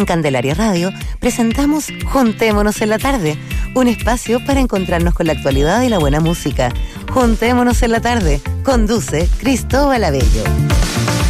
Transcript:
Candelaria Radio presentamos Juntémonos en la Tarde, un espacio para encontrarnos con la actualidad y la buena música. Juntémonos en la Tarde, conduce Cristóbal Abello.